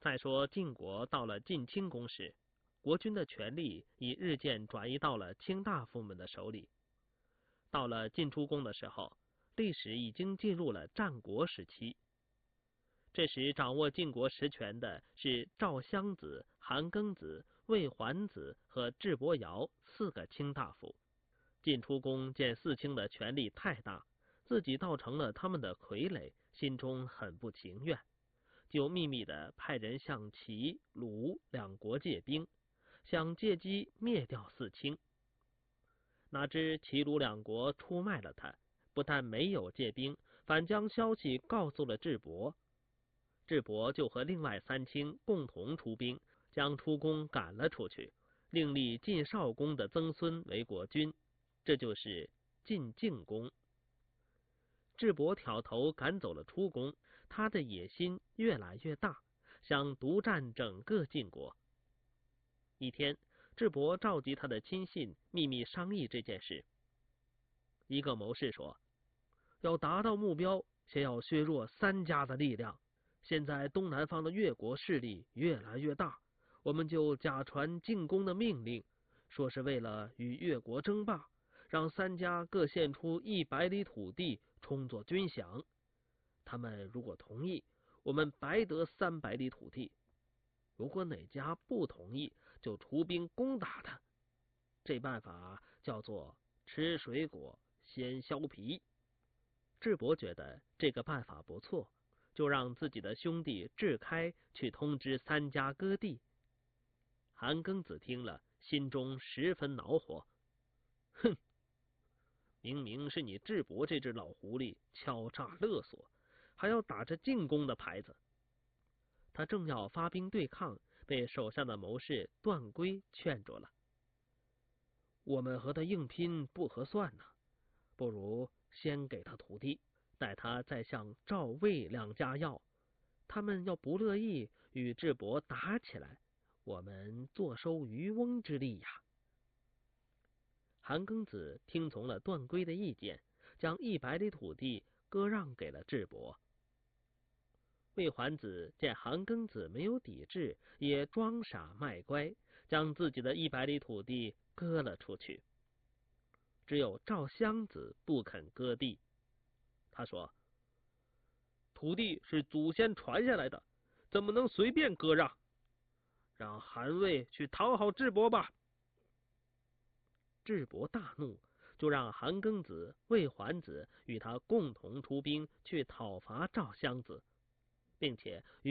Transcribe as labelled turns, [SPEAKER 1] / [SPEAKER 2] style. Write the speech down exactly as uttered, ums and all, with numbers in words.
[SPEAKER 1] 再说晋国到了晋清公时，国君的权力已日渐转移到了卿大夫们的手里。到了晋出公的时候，历史已经进入了战国时期。这时掌握晋国实权的是赵襄子、韩庚子、魏桓子和智伯瑶四个卿大夫。晋出公见四卿的权力太大，自己倒成了他们的傀儡，心中很不情愿，就秘密地派人向齐、鲁两国借兵，想借机灭掉四卿。哪知齐鲁两国出卖了他，不但没有借兵，反将消息告诉了智伯。智伯就和另外三卿共同出兵，将出公赶了出去，另立晋少公的曾孙为国君，这就是晋敬公。智伯挑头赶走了出公，他的野心越来越大，想独占整个晋国。一天，智伯召集他的亲信，秘密商议这件事。一个谋士说，要达到目标，先要削弱三家的力量。现在东南方的越国势力越来越大，我们就假传进攻的命令，说是为了与越国争霸，让三家各献出一百里土地充作军饷。他们如果同意，我们白得三百里土地；如果哪家不同意，就出兵攻打他。这办法叫做吃水果先削皮。智伯觉得这个办法不错，就让自己的兄弟智开去通知三家割地。韩庚子听了，心中十分恼火，哼，明明是你智伯这只老狐狸敲诈勒索，还要打着进攻的牌子。他正要发兵对抗，被手下的谋士段归劝住了。我们和他硬拼不合算呢，不如先给他土地，待他再向赵魏两家要。他们要不乐意与智伯打起来，我们坐收渔翁之利呀。韩庚子听从了段归的意见，将一百里土地割让给了智伯。魏桓子见韩庚子没有抵制，也装傻卖乖，将自己的一百里土地割了出去。只有赵襄子不肯割地，他说，土地是祖先传下来的，怎么能随便割让？让韩魏去讨好智伯吧。智伯大怒，就让韩庚子、魏桓子与他共同出兵去讨伐赵襄子，并且与